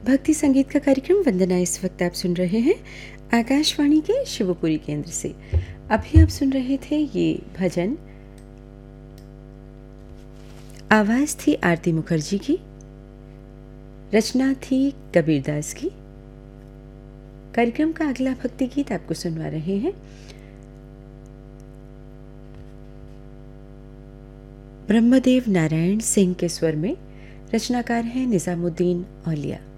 भक्ति संगीत का कार्यक्रम वंदना इस वक्त आप सुन रहे हैं आकाशवाणी के शिवपुरी केंद्र से। अभी आप सुन रहे थे ये भजन, आवाज थी आरती मुखर्जी की, रचना थी कबीरदास की। कार्यक्रम का अगला भक्ति गीत आपको सुनवा रहे हैं ब्रह्मदेव नारायण सिंह के स्वर में। रचनाकार हैं निजामुद्दीन औलिया।